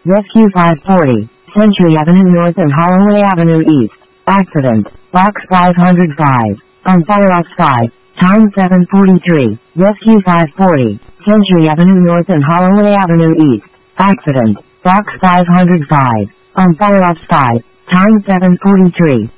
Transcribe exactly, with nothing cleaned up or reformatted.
Rescue five forty, Century Avenue North and Holloway Avenue East. Accident. Box five hundred five. On fire off side. Time seven forty-three. Rescue five forty, Century Avenue North and Holloway Avenue East. Accident. Box five hundred five. On fire off side. Time seven forty-three.